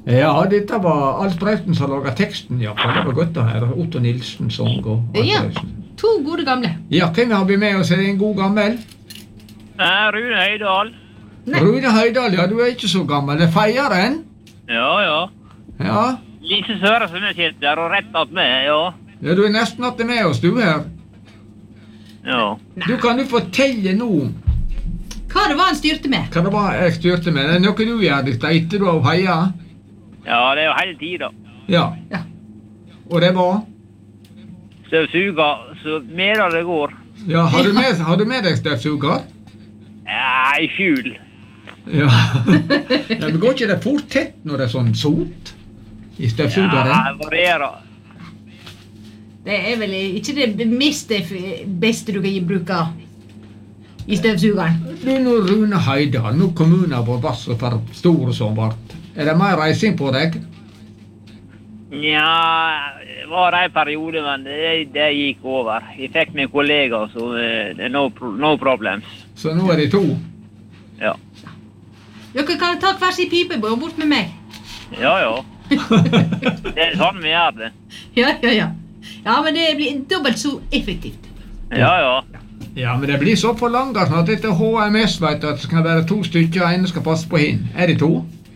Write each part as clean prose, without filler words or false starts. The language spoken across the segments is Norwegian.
Ja, dette var Alf Prøysen som laget teksten, ja. Det var godt å høre. Otto Nilsen sang og Alf Ja, Prøysen. 2 gode gamle. Ja, hvem har vi med oss? Er det en god gammel? Rune Høydal. Nei. Rune Høydal, ja, du er ikke så gammel. Det er feieren. Ja. Ja. Lise Søresen er sitt der og rett at med, ja. Ja, du er nesten at det med oss, du her. Ja. Du kan du fortelle nå Hva det var han styrte med? hva det var jeg styrte med. Det er noe du gjør dette etter du har heia. Ja, det er jo hele tiden. Ja. Ja. Og det var? Støvsuger, så mer det går. Ja, har du med deg støvsuger? Ja, I fjul. Ja. Ja, men går ikke det fort tett når det er sånn sot i støvsugeren? Ja, det varierer. Det er vel ikke det beste du kan bruke i støvsugeren. Du, nå Rune Høydal, nå kommunen har vært så for stor som vart. Er det mer reising på deg? Ja, det var en periode, men det gikk over. Jeg fikk min kollega, så det er no problems. Så nå er det 2? Ja. Dere kan ta hver sin pipe bort med meg. Ja. Det er sånn vi gjør det. Ja. Ja, men det blir dobbelt så effektivt. Ja. Ja, men det blir så for langt at dette HMS vet at det skal være 2 stykker, og en skal passe på hin. Er det 2?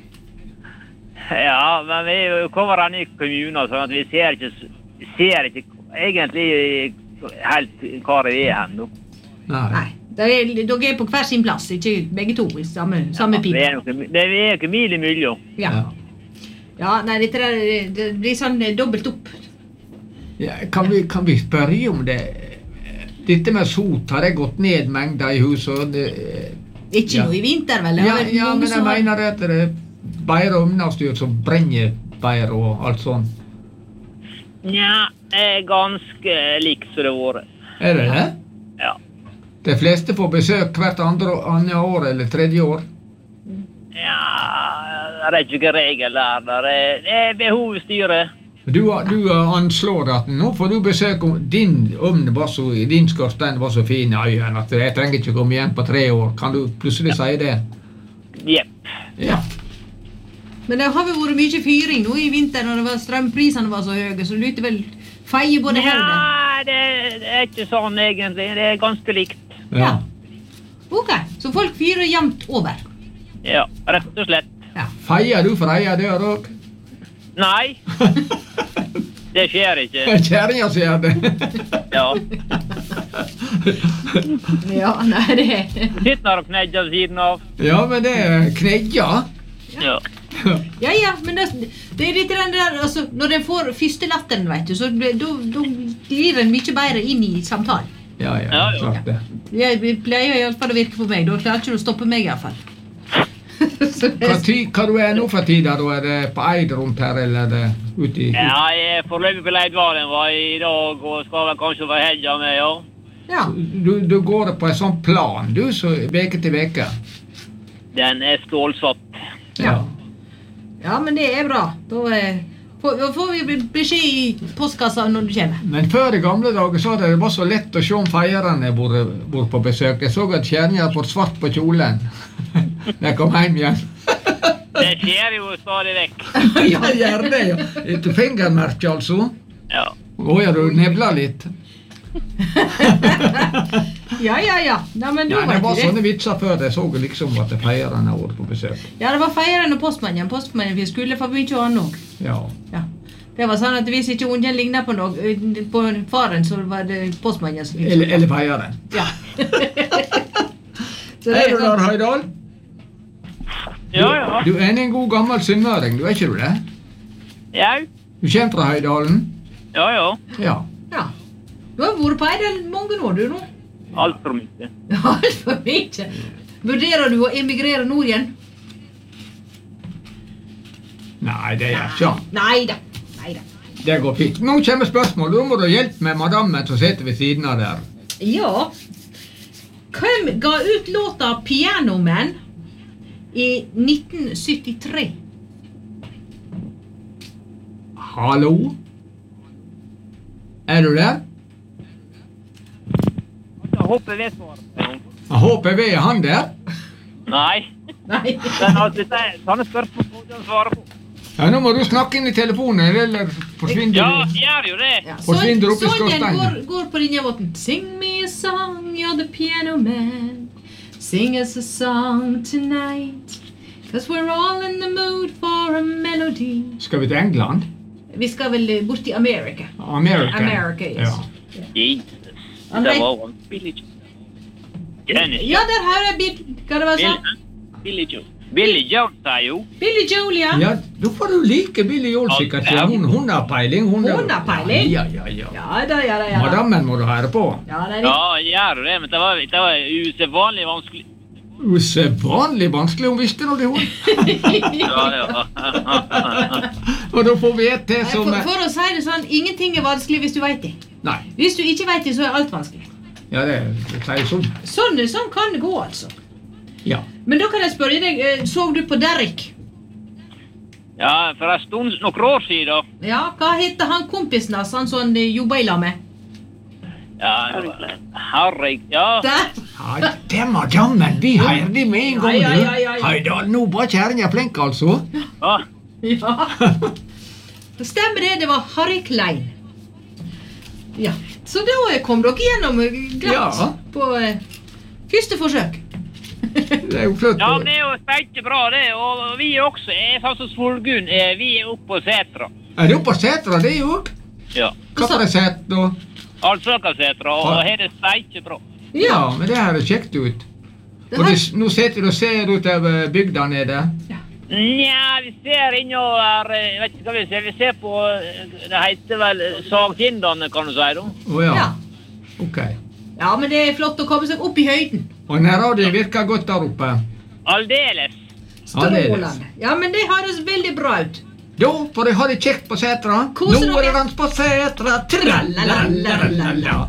Ja, men vi kommer an i kommunen, sånn at vi ser ikke egentlig helt hva det er hen. Nei, dere er på hver sin plass, ikke begge 2 i samme pipe. Det er ikke mil imellom. Ja, nei, det blir sånn dobbelt opp. Ja, kan vi spørre om det? Dette med sot, har det gått ned mengder i huset? Ikke noe i vinter, vel? Ja, men jeg mener at det er bedre ovnavstyr som brenner bedre og alt sånn. Ja, det er ganske likt som det har vært. Er det det? Ja. De fleste får besøk hvert andre år eller tredje år? Ja, det er ikke regel der. Det er behovsstyret. Du anslår at nå får du besøk om din ovn din skorstein var så fin i øynene at jeg trenger ikke komme igjen på 3 år. Kan du plutselig si det? Jepp. Ja. Men det har vel vært mye fyring nå i vinter når strømprisene var så høye, så du lytter vel feie både her og der? Nei, det er ikke sånn egentlig. Det er ganske likt. Ja. Ok, så folk fyrer jevnt over? Ja, rett og slett. Ja. Feier du for eier dør også? Nei. Det skjer ikke. Kjæringa sier det. Ja. Ja, nei, det Sitter og knedger siden av. Ja, men det er knedja. Ja. Ja, men det er litt den der, altså, når den får første latteren, vet du, så da glir den mye bedre inn i samtalen. Ja, klart det. Jeg pleier i alle fall å virke på meg, da klarer ikke du å stoppe meg i alle fall. Hva du er nå for tida? Er det på Eid rundt her, eller er det ute i... Ja, jeg er forløpig på Leidvalen var i dag, og skal vel kanskje være helga med, ja. Ja. Du går på en sånn plan, du, så veke til veke? Den er stålsatt. Ja. Ja, men det er bra. Da får vi beskjed i postkassa når du kommer. Men før i gamle dager så det var så lett å se om feierne bor på besøk. Jeg så at kjæringen får svart på kjolen. Jeg kom hjem igjen. Det skjer jo stadig vekk. Ja, gjør det, ja. Et fingermerke, altså. Ja. Ja, du nevler litt. Ja. Nei, men Ja, det var sånne vitser før. Jeg så liksom at feierne har vært på besøk. Ja, det var feieren og postmannen. Postmannen vi skulle få mye annet også. Ja. Det var sånn at hvis ikke ungen lignet på noe, på faren, så var det postmannen som fikk. Eller feieren. Ja. Er du der, Høydal? Ja. Du er en god gammel sunnmøring, du er ikke du det? Ja. Du kommer fra Høydalen? Ja. Ja. Du har vært på Eidal mange år, du nå. Alt for mye. Alt for mye. Vurderer du å emigrere nord igjen? Nei, det gjør ikke. Neida. Det går fint. Nå kommer spørsmål. Da må du hjelpe med madammen som sitter ved siden av der. Ja. Hvem ga ut låta Piano Man i 1973? Hallo? Er du der? Jeg håper vi svarer. HPV, er han der? Nei. Nei. Sånne spørsmål må du svare på. Ja, nå må du snakke inn I telefonen, eller forsvinner Ja, du? jeg gjør jo det. Ja, Forsvinner opp I Sonjen skorsteinen. går på linjemåten. Sing me a song, you're the piano man. Sing us a song tonight. 'Cause we're all in the mood for a melody. Skal vi til England? Vi skal vel bort til Amerika. Amerika. Yes. Ja. Jesus. Han Det vet- var Billy Joe. Dennis. Ja, der har jeg hva det var sa? Billy Joe. Billy Joe, sa jo. Billy Joel, ja. Ja, da får du like Billy Joel sikkert. Ja, hun har peiling. Hun har peiling? Ja. Ja da. Madammen må du høre på. Ja, det er Ja, jeg gjør jo det, men det var usedvanlig vanskelig. Usedvanlig vanskelig, hun visste når det hun. Ja. Og da får vi et til som... for å si det sånn, ingenting er vanskelig hvis du vet det. Nei, Hvis du ikke vet det, så er alt vanskelig. ja, det sier sånn. Sånn kan det gå, altså. Ja. Men da kan jeg spørre deg, så du på Derrick? Ja, for en stund, noen år siden. Ja, hva heter han kompisen hans, han som jobber I lag med? Ja, Harry, ja. Der! Ja, det er madammen, vi heier de med en gang, Ja. du. Hei da, nå var kjæringen flink, altså. Ja. Ja. Stemmer det var Harry Klein. Ja, så da kom dere gjennom glatt Ja. på første forsøk. Det er jo flott. Ja, men det er jo spilte bra det, og vi også, jeg sa så Svolgun, vi er oppe på Setra. Er du på setra, det er jo? Ja, Hva for det setra? Alsøka-Setra, og her er spilte bra. Ja, men det her er kjekt ut. Og nå sitter du og ser ut av bygda nede. Nja, vi ser innover, vet ikke hva vi ser, vi ser på, det heter vel Sagtindane, kan du si da. Åja, Ja. ok. Ja, men det er flott å komme seg opp I høyden. Og den radioen virker godt der oppe. Aldeles. Strålende. Ja, men det høres veldig bra ut. Da får jeg ha det kjekt på setra. Koser Nå er dere. det dans på setra. Tralalala.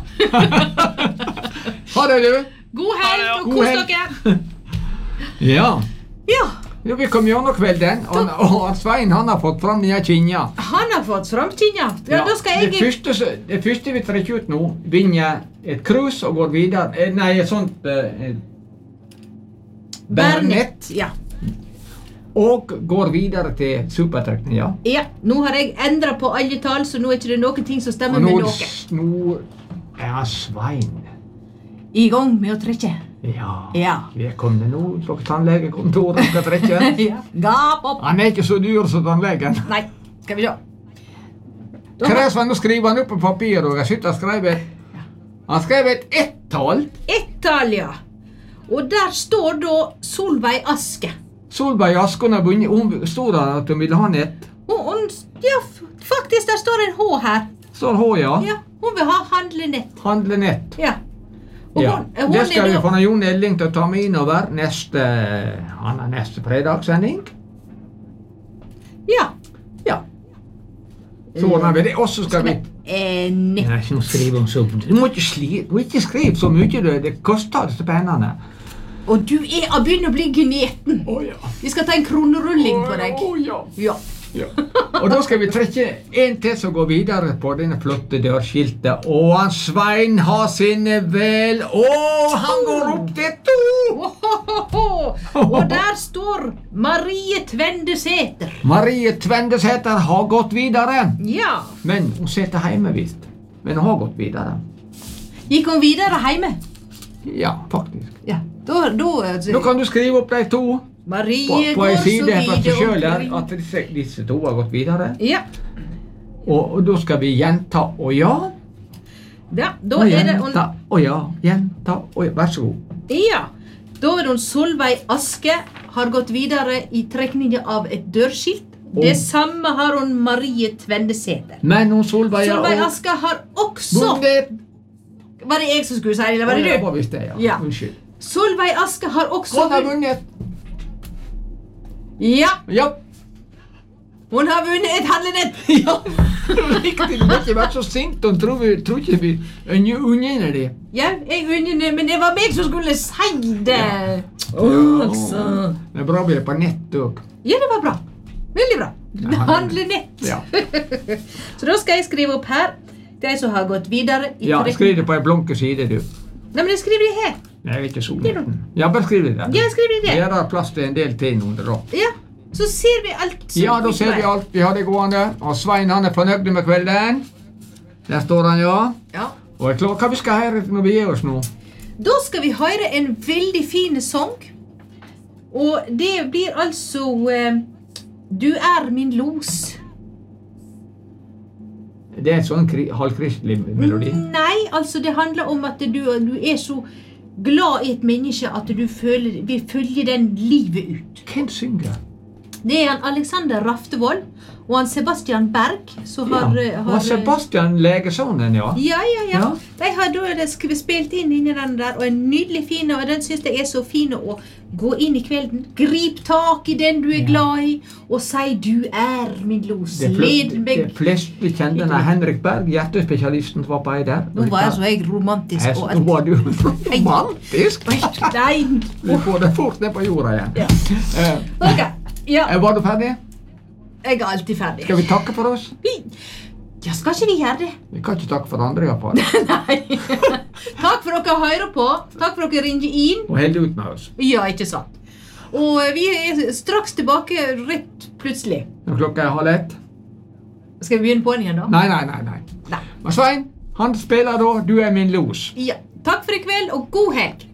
Ha det, du. God helg, og God kos helg. dere. Ja. Ja, Ja, vi kom gjennom kvelden, og Svein han har fått fram nye kinja. han har fått framtinja. Ja, da skal jeg... Det første vi trekker ut nå, vinner et krus og går videre. Nei, et sånt bærnett, Ja. og går videre til supertrekninga. Ja, nå har jeg endret på alle tall, så nå er ikke det noen ting som stemmer Og med nå, noe. nå er Svein. I gang med å trekke. Ja, Ja. vi er kommet nå på tannlegekontoret og skal trekke. Ja. Gap opp. Han er ikke så dyr som tannlegen. Nei, skal vi se. Da Hva er har det som nå skriver han opp på papir, og jeg synes han skrev et ett-tall. ett tall, ja. Og der står da Solveig Aske. Solberg Askon har vunnet, hun stod der at hun ville ha nett. Ja, faktisk, der står en H her. Står H, ja. Ja, hun vil ha handlenett. Handle nett. Ja. Og Ja, hun det skal er vi da... få Jon Elling til å ta med innover neste fredagssending. Ja. Ja. Så ordner vi det, og så skal vi... Nett. Nei, nå skriver hun så... Du må ikke skrive så mye, det koster disse pennene. Og du er å begynne å bli gneten. Åja. Vi skal ta en kronerulling på deg. Åja. Ja. Ja. Og da skal vi trekke en til som går videre på denne flotte dørskiltet. Og han Svein har sine vel... han går opp til 2! Ohohoho. Og der står Marie Tvendesæter. Marie Tvendesæter har gått videre. Ja. Men hun sitter hjemme, visst. Men hun har gått videre. Gikk hun videre hjemme? Ja, faktisk. Ja. Da Nå kan du skrive opp de to Marie på en går så side for seg videre selv her, omkring. at disse to har gått videre. Ja. Og da skal vi gjenta og ja. Ja, da Og er det gjenta og ja. Gjenta og ja. Vær så god. Ja. Da er det Solveig Aske har gått videre I trekningen av et dørskilt. Det samme har hun Marie Tvendesæter. Men hun Solveig Solveig Aske har også... vunnet. Var det jeg som skulle si det, eller var det Ja, du? var visst det, ja. Ja. Unnskyld. Solveig Aske har også... Hun har vunnet. Ja, Ja. hun har vunnet et handlenett. Ja. Riktig, du må ikke være så sint. Hun tror ikke vi unner det. Ja, jeg unner, men det var meg som skulle si det. Altså. Det er bra vi er på nett også. Ja, det var bra. Veldig bra. Ja, Handlenett. Ja. Så da skal jeg skrive opp her. De som har gått videre I Ja, trekning. skriv det på en blanke side, du. Nei, men jeg skriver det her. Nei, jeg er ikke så Det er Ja, bare skriv det der. Ja, jeg skriver det der. Det er plass til en del ting under da. Ja. Så ser vi alt som Ja, da ser vi alt vi har det gående. Og Svein han fornøyd med kvelden. Der står han, ja. Ja. Og klar, hva vi skal høre når vi gir oss nå? Da skal vi høre en veldig fin sang. Og det blir altså Du er min los. Det er en sånn halvkristelig melodi. Nei, altså det handler om at du er så glad i et menneske at du vil følge den livet ut. Hvem synger? Det er han Alexander Raftevold og han Sebastian Berg som har... Og Sebastian Legesonen, ja. Ja. De har da spilt inn inni den der, og en nydelig fin, og den synes jeg er så fin å gå inn i kvelden, grip tak i den du er glad i, og si du er min los, led meg. De fleste kjente når Henrik Berg, hjertespesialisten, var på der. Nå var jeg så romantisk og alt. Nå var du romantisk? Nei. Vi får det fort ned på jorda igjen. Ja. Ok, ja. Var du ferdig? Jeg er alltid ferdig. Skal vi takke for oss? Ja, skal ikke vi gjøre det? Vi kan ikke takke for andre i hvert fall. Nei. Takk for dere hører på. Takk for dere ringer inn. Og held ut med oss. Ja, ikke sant. Og vi er straks tilbake rett plutselig. Når klokka er 12:30. Skal vi begynne på den igjen da? Nei. Men Svein, han spiller da Du er min los. Ja. Takk for i kveld og god helg.